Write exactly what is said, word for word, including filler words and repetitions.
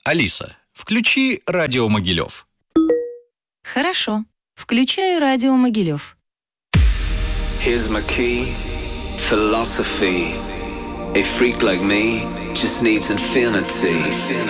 Алиса, включи радио Могилев. Хорошо. Включаю радио Могилев. Here's my key, philosophy. A freak like me just needs infinity.